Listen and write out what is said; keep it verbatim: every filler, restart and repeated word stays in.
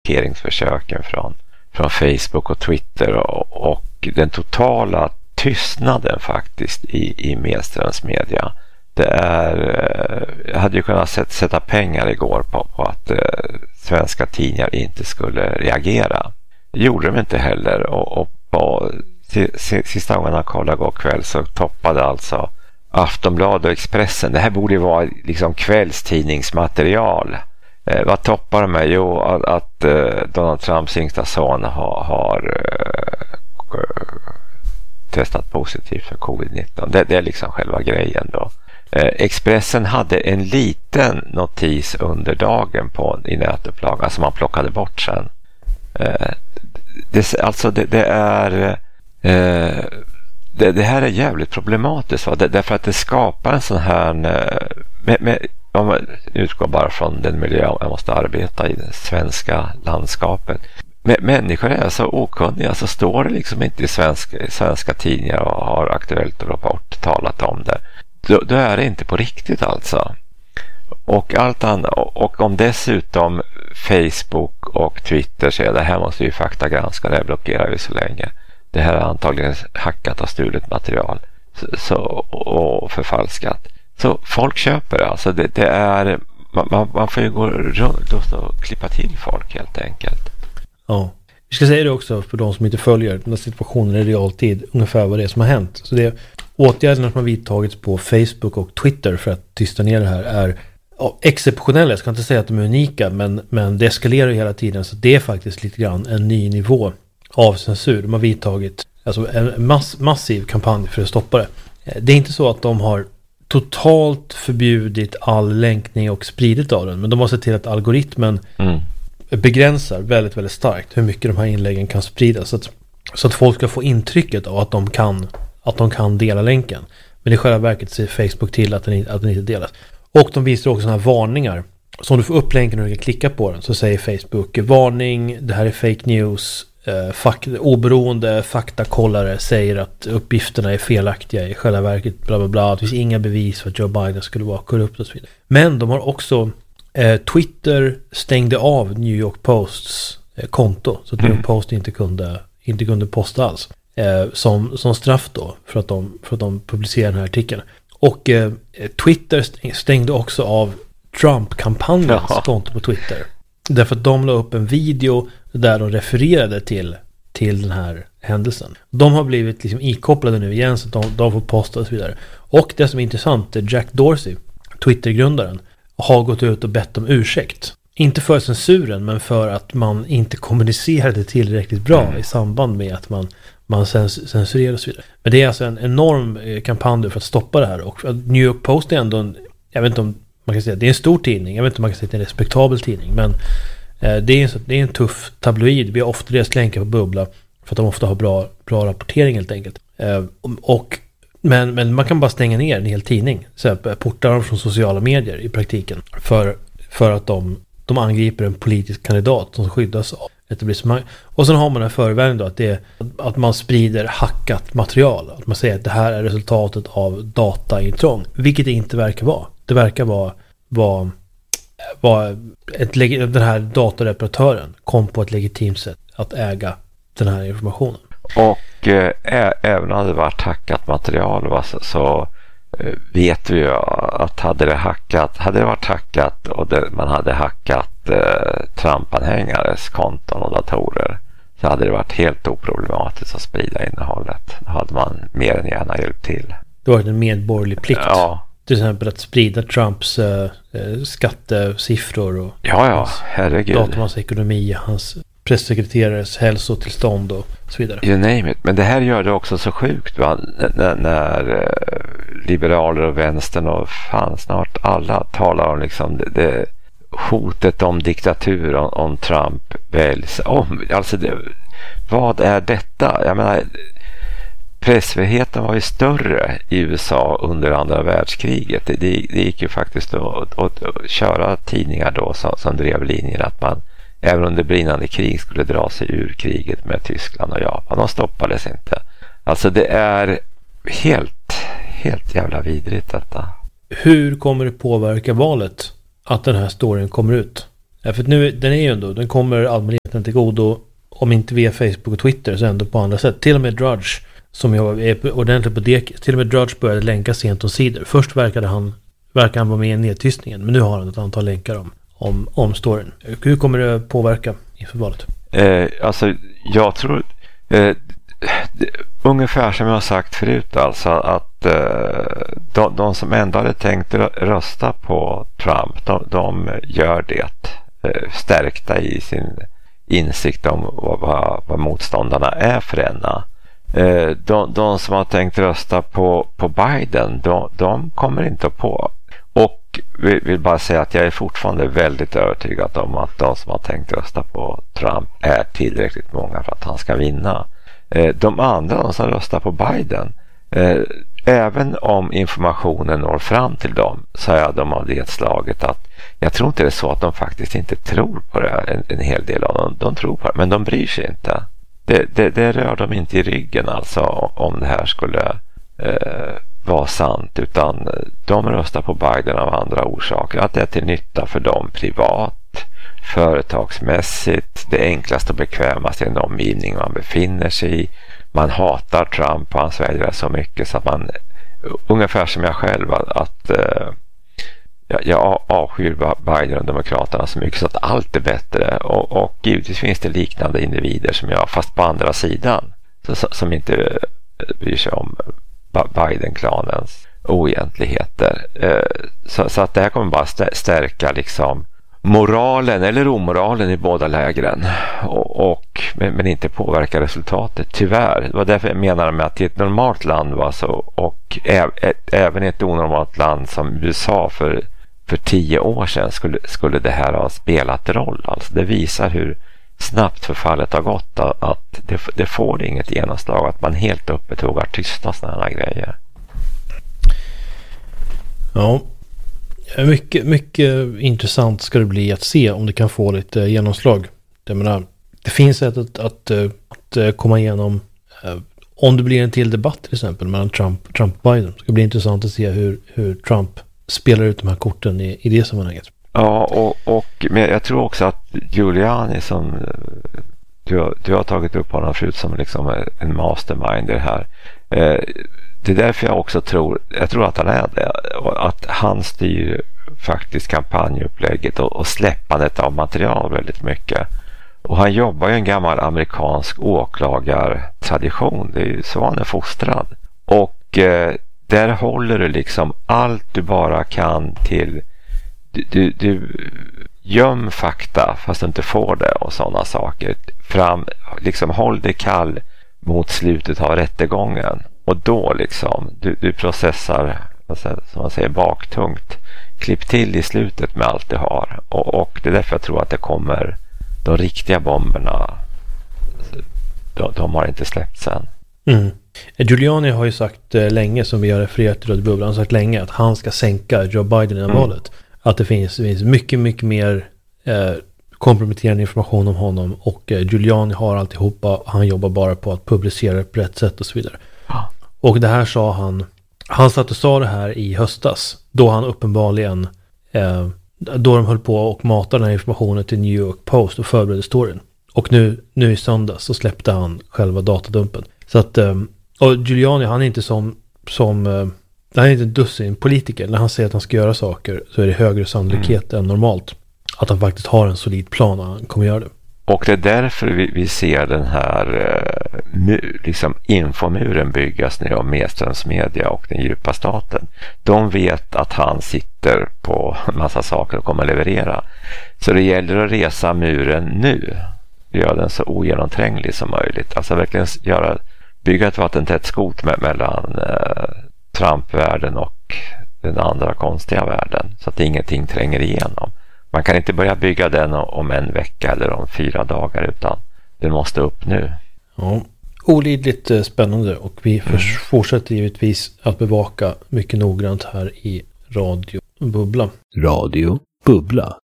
blockeringsförsöken från, från Facebook och Twitter och, och den totala tystnaden faktiskt i, i medströms media. Det är, jag hade ju kunnat sätta, sätta pengar igår på, på att eh, svenska tidningar inte skulle reagera. Det gjorde de inte heller, och, och på sista gången jag kollade igår kväll så toppade alltså Aftonbladet och Expressen. Det här borde ju vara liksom kvällstidningsmaterial. Eh, vad toppar de med? Jo, att, att eh, Donald Trumps yngsta son har, har eh, testat positivt för covid nitton. Det, det är liksom själva grejen då. Eh, Expressen hade en liten notis under dagen på i nätupplagan som man plockade bort sen. Eh, det, alltså det, det är eh, det, det här är jävligt problematiskt, va? Det, därför att det skapar en sån här med, med, om jag utgår bara från den miljö jag måste arbeta i, det svenska landskapet. Men människor är så okunniga, så står det liksom inte i svenska, svenska tidningar och har Aktuellt och Rapport talat om det. Då, då är det inte på riktigt alltså. Och, allt annat, och om dessutom Facebook och Twitter säger det här måste ju faktagranska, det här blockerar vi så länge. Det här är antagligen hackat och stulet material så, och förfalskat. Så folk köper det. Alltså det, det är, man, man får ju gå runt och klippa till folk helt enkelt. Ja. Vi ska säga det också för de som inte följer den här situationen i realtid, ungefär vad det är som har hänt. Så det är åtgärderna som har vidtagits på Facebook och Twitter för att tysta ner det här är ja, exceptionella. Jag ska inte säga att de är unika, men, men det eskalerar hela tiden, så det är faktiskt lite grann en ny nivå av censur. De har vidtagit alltså en mass, massiv kampanj för att stoppa det. Det är inte så att de har totalt förbjudit all länkning och spridit av den, men de har sett till att algoritmen mm. begränsar väldigt, väldigt starkt hur mycket de här inläggen kan spridas, så att, så att folk ska få intrycket av att de kan, att de kan dela länken. Men i själva verket ser Facebook till att den, att den inte delas. Och de visar också sådana här varningar. Så om du får upp länken och du kan klicka på den så säger Facebook varning, det här är fake news. Uh, fak- oberoende faktakollare säger att uppgifterna är felaktiga, i själva verket bla bla bla, det finns inga bevis för att Joe Biden skulle vara korrupt och så vidare. Men de har också uh, Twitter stängde av New York Posts uh, konto, så att mm. New York Post inte kunde, inte kunde posta alls uh, som, som straff då för att de, för att de publicerade den här artikeln. Och uh, Twitter stängde också av Trump-kampanjens Jaha. konto på Twitter. Därför att de la upp en video där de refererade till, till den här händelsen. De har blivit liksom ikopplade nu igen, så att de, de får posta och så vidare. Och det som är intressant är Jack Dorsey, Twitter-grundaren, har gått ut och bett om ursäkt. Inte för censuren, men för att man inte kommunicerade tillräckligt bra mm. i samband med att man, man cens- censurerade och så vidare. Men det är alltså en enorm kampanj för att stoppa det här. Och New York Post är ändå en, jag vet inte om man kan säga, det är en stor tidning, jag vet inte om man kan säga att det är en respektabel tidning, men eh, det, är en, det är en tuff tabloid. Vi har ofta deras länkar på Bubbla för att de ofta har bra, bra rapportering helt enkelt. Eh, och, men, men man kan bara stänga ner en hel tidning, så här, portar dem från sociala medier i praktiken, för, för att de, de angriper en politisk kandidat som skyddas av etablissemang. Och sen har man en förevändning då att, det är, att man sprider hackat material, att man säger att det här är resultatet av dataintrång, vilket det inte verkar vara. Det verkar vara, vara, vara ett, den här datorreparatören kom på ett legitimt sätt att äga den här informationen. Och eh, även om det varit hackat material, va, så, så eh, vet vi ju att hade det hackat, hade det varit hackat och det, man hade hackat eh, Trump-anhängares konton och datorer, så hade det varit helt oproblematiskt att sprida innehållet. Då hade man mer än gärna hjälpt till. Det var en medborgerlig plikt. Ja. Till exempel att sprida Trumps äh, skattesiffror och ja, ja, herregud. datorns ekonomi, hans presssekreterares hälsotillstånd och så vidare. You name it. Men det här gör det också så sjukt, va? N- när, när eh, liberaler och vänstern och fan snart alla talar om liksom det, det hotet om diktatur om, om Trump väljs om. Alltså det, vad är detta? Jag menar, pressfriheten var ju större i U S A under andra världskriget. Det, det, det gick ju faktiskt att, att, att köra tidningar då som, som drev linjen att man även under brinnande krig skulle dra sig ur kriget med Tyskland och Japan. De stoppades inte. Alltså det är helt, helt jävla vidrigt detta. Hur kommer det påverka valet att den här storyn kommer ut? Ja, för nu, den är ju ändå, den kommer allmänheten till godo, om inte via Facebook och Twitter så ändå på andra sätt. Till och med Drudge, som jag är ordentligt på det, till och med Drudge började länka sent om sidor. Först verkade han, verkade han vara med i nedtystningen, men nu har han ett antal länkar om, om, om storyn. Hur kommer det påverka inför valet? Eh, alltså, jag tror... Eh, det, ungefär som jag har sagt förut, alltså att eh, de, de som ändå hade tänkt rösta på Trump, de, de gör det. Eh, stärkta i sin insikt om vad, vad, vad motståndarna är för ena. Eh, de, de som har tänkt rösta på, på Biden, de, de kommer inte på. Och vi vill bara säga att jag är fortfarande väldigt övertygad om att de som har tänkt rösta på Trump är tillräckligt många för att han ska vinna. Eh, de andra, de som röstar på Biden, eh, även om informationen når fram till dem, så är de av det slaget att jag tror inte det är så att de faktiskt inte tror på det här. En, en hel del av dem, de tror på det, men de bryr sig inte. Det, det, det rör dem inte i ryggen alltså om det här skulle eh, vara sant, utan de röstar på Biden av andra orsaker. Att det är till nytta för dem privat, företagsmässigt, det enklaste och bekvämaste i den omgivning man befinner sig i. Man hatar Trump och hans väljare så mycket så att man, ungefär som jag själv, att, att uh, jag, jag avskyr Biden och demokraterna så mycket så att allt är bättre. Och, och givetvis finns det liknande individer som jag, fast på andra sidan, så, som inte bryr sig om Biden-klanens oegentligheter. Uh, så, så att det här kommer bara stärka liksom moralen eller omoralen i båda lägren och, och men, men inte påverka resultatet, tyvärr. Det var därför jag menar med att i ett normalt land var så, och ä, ä, även i ett onormalt land som U S A för, för tio år sedan skulle, skulle det här ha spelat roll. Alltså det visar hur snabbt förfallet har gått, att det, det får inget genomslag, att man helt öppet vågar tysta sådana här grejer. Ja. Mycket, mycket intressant ska det bli att se om det kan få lite genomslag. Jag menar, det finns sätt att, att, att komma igenom, om det blir en till debatt till exempel mellan Trump, Trump och Biden. Det ska bli intressant att se hur, hur Trump spelar ut de här korten i, i det sammanhanget. Ja, och, och men jag tror också att Giuliani, som du, du har tagit upp honom förut som liksom en mastermind i det här. Eh, Det är därför jag också tror, jag tror att han är det, att han styr faktiskt kampanjupplägget och, och släppandet av material väldigt mycket. Och han jobbar ju en gammal amerikansk åklagartradition, det är ju så han är fostrad. Och eh, där håller du liksom allt du bara kan till, du, du, du göm fakta fast du inte får det och sådana saker. Fram, liksom håll det kall mot slutet av rättegången. Och då liksom, du, du processar, som man säger, baktungt. Klipp till i slutet med allt du har. Och, och det är därför jag tror att det kommer, de riktiga bomberna, de, de har inte släppt sen. Mm. Giuliani har ju sagt eh, länge, som vi har refererat till Röd Bubbla, han har sagt länge att han ska sänka Joe Biden i mm. valet. Att det finns, det finns mycket, mycket mer eh, komprometterande information om honom. Och eh, Giuliani har alltihopa, han jobbar bara på att publicera det på rätt sätt och så vidare. Och det här sa han, han satt och sa det här i höstas, då han uppenbarligen, eh, då de höll på och matade den här informationen till New York Post och förberedde storyn. Och nu, nu i söndags så släppte han själva datadumpen. Så att, eh, och Giuliani, han är inte som, som eh, han är inte en dussin politiker. När han säger att han ska göra saker så är det högre sannolikhet mm. än normalt att han faktiskt har en solid plan och han kommer göra det. Och det är därför vi, vi ser den här eh, mu, liksom infomuren byggas nu av Medströms media och den djupa staten. De vet att han sitter på massa saker och kommer leverera. Så det gäller att resa muren nu. Göra den så ogenomtränglig som möjligt. Alltså verkligen göra, bygga ett vattentätt skot med, mellan eh, Trump-världen och den andra konstiga världen. Så att ingenting tränger igenom. Man kan inte börja bygga den om en vecka eller om fyra dagar, utan den måste upp nu. Ja, olidligt spännande, och vi mm. fortsätter givetvis att bevaka mycket noggrant här i Radio Bubbla. Radio Bubbla.